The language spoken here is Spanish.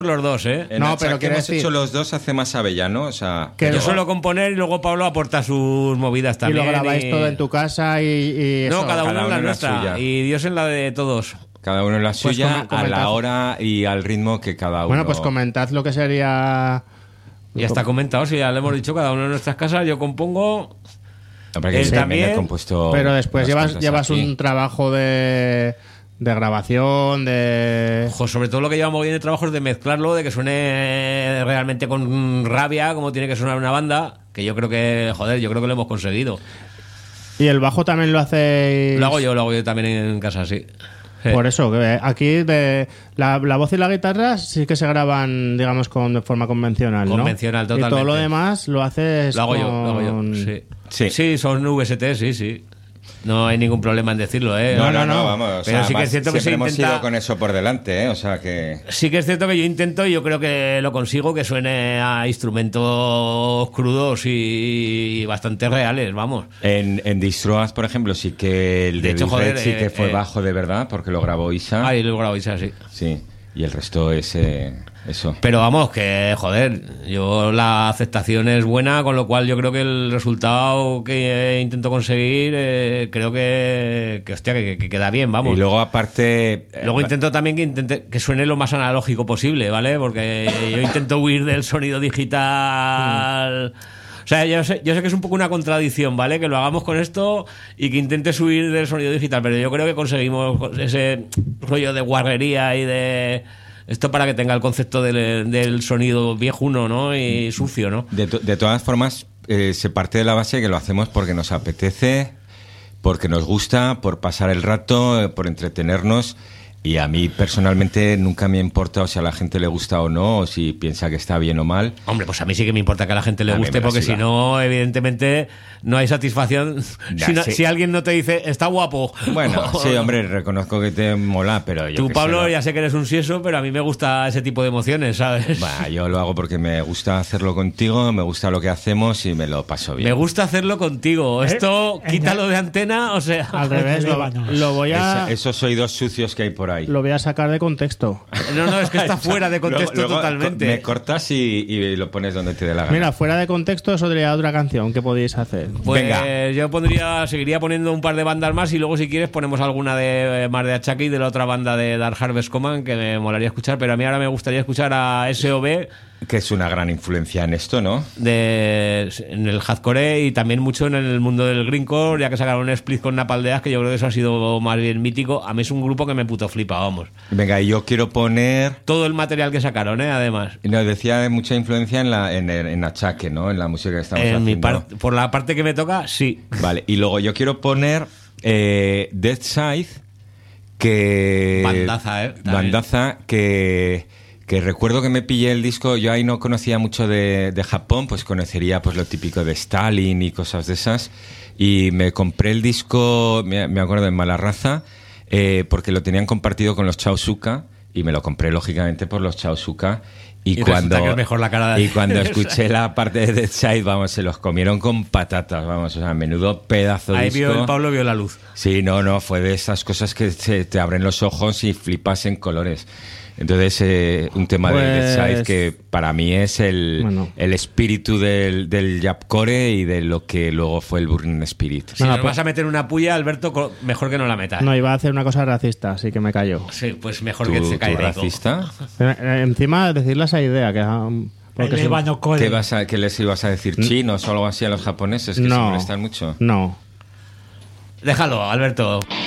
los dos, ¿eh? No, pero que quiero hemos decir... hecho los dos hace más Avellano, o sea... Que Yo luego- suelo componer y luego Pablo aporta sus movidas Y también. lo grabáis todo en tu casa y No, eso. cada uno en la en la nuestra. suya. Y Dios en la de todos. Cada uno en la Pues suya, a comentad. la hora y al ritmo que cada uno... Bueno, pues comentad lo que sería... Ya está comentado, si ya le hemos dicho, cada uno en nuestras casas. Yo compongo. Hombre, que él sí, también he también, compuesto Pero después unas llevas cuantas aquí. un trabajo de grabación, de... Ojo, sobre todo lo que llevamos bien de trabajo es de mezclarlo, de que suene realmente con rabia, como tiene que sonar una banda. Que yo creo que, joder, yo creo que lo hemos conseguido. Y el bajo también lo hacéis... Lo hago yo también en casa, sí. Por eso, que aquí la voz y la guitarra sí que se graban, digamos, de forma convencional, ¿no? Convencional, Y todo lo totalmente. demás lo haces Lo hago con... yo. Sí. Sí. Sí, son VST, sí. No hay ningún problema en decirlo, ¿eh? No, vamos. O Pero sea, sí que es cierto que siempre se hemos intenta... ido con eso por delante, ¿eh? O sea que... Sí que es cierto que yo intento y yo creo que lo consigo, que suene a instrumentos crudos y bastante reales, vamos. En Distroas, por ejemplo, sí que el De de hecho, Big joder, Red sí que fue bajo de verdad, porque lo grabó Isa. Ah, y luego grabo Isa, sí. Sí, y el resto es eso. Pero vamos, que joder, yo la aceptación es buena, con lo cual yo creo que el resultado que intento conseguir, creo que hostia, que queda bien, vamos. Y luego aparte... Luego intento también que suene lo más analógico posible, ¿vale? Porque yo intento huir del sonido digital. O sea, yo sé que es un poco una contradicción, ¿vale? Que lo hagamos con esto y que intentes huir del sonido digital, pero yo creo que conseguimos ese rollo de guarrería y de... Esto para que tenga el concepto del sonido viejuno, ¿no? Y sucio, ¿no? De todas formas, se parte de la base que lo hacemos porque nos apetece, porque nos gusta, por pasar el rato, por entretenernos. Y a mí personalmente nunca me importa o si a la gente le gusta o no, o si piensa que está bien o mal. Hombre, pues a mí sí que me importa que a la gente le A mí guste, me la porque suda. si no, evidentemente, no hay satisfacción. Ya, sí. Si alguien no te dice, está guapo. Bueno, sí, hombre, reconozco que te mola, pero yo Tú, qué Pablo, sé, ya sé que eres un sieso, pero a mí me gusta ese tipo de emociones, ¿sabes? Bah, yo lo hago porque me gusta hacerlo contigo, me gusta lo que hacemos y me lo paso bien. Me gusta hacerlo contigo. Esto, quítalo de antena, o sea... Al revés, lo voy a... Esos oídos sucios que hay por ahí. Lo voy a sacar de contexto. No, es que está fuera de contexto Luego totalmente. Me cortas y lo pones donde te dé la gana. Mira, fuera de contexto eso sería otra canción que podéis hacer. Pues venga. yo seguiría poniendo un par de bandas más y luego si quieres ponemos alguna de más de Achaque y de la otra banda de Dark Harvest Command que me molaría escuchar, pero a mí ahora me gustaría escuchar a S.O.B. Que es una gran influencia en esto, ¿no? en el hardcore y también mucho en el mundo del greencore, ya que sacaron un split con Napaldeas, que yo creo que eso ha sido más bien mítico. A mí es un grupo que me puto flipa, vamos. Venga, y yo quiero poner... Todo el material que sacaron, además. Nos decía de mucha influencia en Achaque, ¿no? En la música que estamos haciendo. Por la parte que me toca, sí. Vale, y luego yo quiero poner Dead Side, que... Bandaza, también. Bandaza, que recuerdo que me pillé el disco, yo ahí no conocía mucho de Japón, pues conocería pues lo típico de Stalin y cosas de esas, y me compré el disco, me acuerdo, en Mala Raza, porque lo tenían compartido con los Chaosuka, y me lo compré lógicamente por los Chaosuka. Y resulta que es mejor la cara de... Y cuando escuché la parte de Dead Side, vamos, se los comieron con patatas, vamos, o sea, menudo pedazo de Ahí disco. Pablo vio la luz. Sí, no, fue de esas cosas que te abren los ojos y flipas en colores. Entonces, un tema de Dead Side que para mí es el espíritu del Japcore y de lo que luego fue el Burning Spirit. Si nos vas a meter una puya, Alberto, mejor que no la metas. No, iba a hacer una cosa racista, así que me callo. Sí, pues mejor que se caiga. ¿Racista? Encima, decirle esa idea que... Porque ¿Qué les ibas a decir? ¿Chinos o algo así a los japoneses que se molestan mucho? No. Déjalo, Alberto.